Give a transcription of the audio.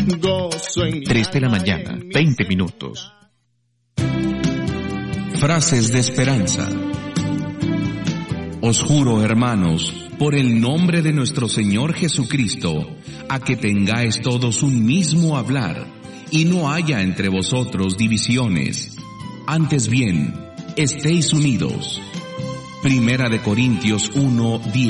3 de la mañana, 20 minutos. Frases de esperanza. Os juro, hermanos, por el nombre de nuestro Señor Jesucristo, a que tengáis todos un mismo hablar, y no haya entre vosotros divisiones. Antes bien, estéis unidos. Primera de Corintios 1:10.